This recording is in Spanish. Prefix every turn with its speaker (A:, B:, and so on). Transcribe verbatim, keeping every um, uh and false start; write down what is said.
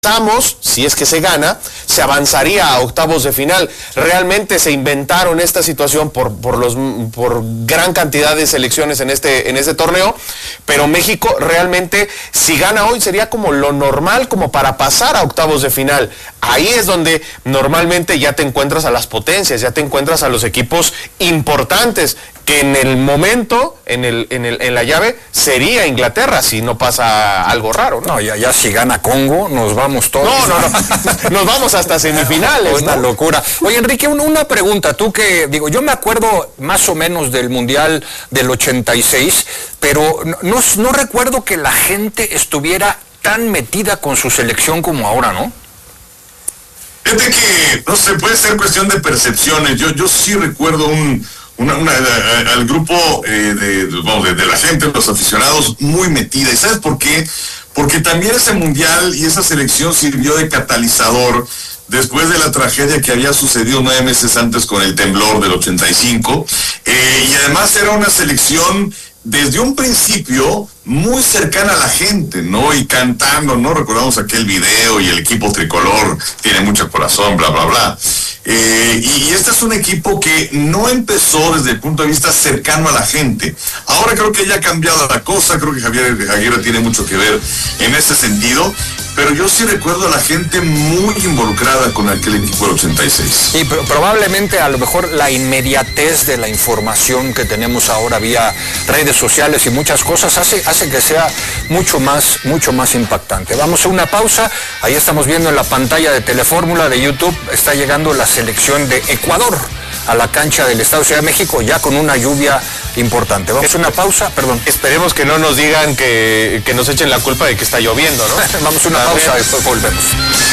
A: Pasamos, si es que se gana, se avanzaría a octavos de final. Realmente se inventaron esta situación por, por, los, por gran cantidad de selecciones en este, en este torneo, pero México realmente, si gana hoy, sería como lo normal, como para pasar a octavos de final. Ahí es donde normalmente ya te encuentras a las potencias, ya te encuentras a los equipos importantes, que en el momento, en, el, en, el, en la llave, sería Inglaterra, si no pasa algo raro, ¿no?
B: No, ya, ya si gana Congo, nos vamos todos.
A: No, no, no, nos vamos hasta semifinales,
B: Una
A: ¿no?
B: locura. Oye, Enrique, una pregunta, tú que, digo, yo me acuerdo más o menos del Mundial del ochenta y seis, pero no, no recuerdo que la gente estuviera tan metida con su selección como ahora, ¿no?
C: Fíjate que, no sé, puede ser cuestión de percepciones. Yo, yo sí recuerdo un... Una, una, al grupo eh, de, bueno, de, de la gente, los aficionados, muy metida. ¿Y sabes por qué? Porque también ese mundial y esa selección sirvió de catalizador después de la tragedia que había sucedido nueve meses antes con el temblor del ochenta y cinco. Eh, y además era una selección desde un principio muy cercana a la gente, ¿no? Y cantando, ¿no? Recordamos aquel video y el equipo tricolor tiene mucho corazón, bla, bla, bla. Eh, y este es un equipo que no empezó desde el punto de vista cercano a la gente. Ahora creo que ya ha cambiado la cosa, creo que Javier Aguirre tiene mucho que ver en ese sentido, pero yo sí recuerdo a la gente muy involucrada con aquel equipo del ochenta y seis.
B: Y pro probablemente a lo mejor la inmediatez de la información que tenemos ahora vía redes sociales y muchas cosas hace, hace que sea mucho más, mucho más impactante. Vamos a una pausa, ahí estamos viendo en la pantalla de Telefórmula de YouTube, está llegando la selección de Ecuador a la cancha del Estadio Ciudad de México, ya con una lluvia importante. Vamos a una pausa, perdón.
A: Esperemos que no nos digan que, que nos echen la culpa de que está lloviendo, ¿no?
B: Vamos a una pausa, después volvemos.